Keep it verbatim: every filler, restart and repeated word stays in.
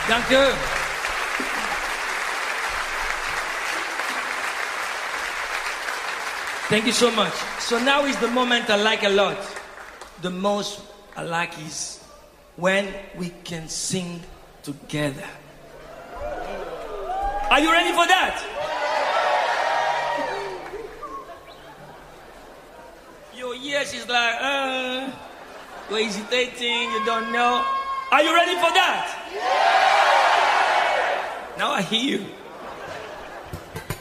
Danke. Thank you so much. So now is the moment I like a lot. The most I like is when we can sing together. Are you ready for that? Your ears is like, uh, you're hesitating, you don't know. Are you ready for that? Now I hear you.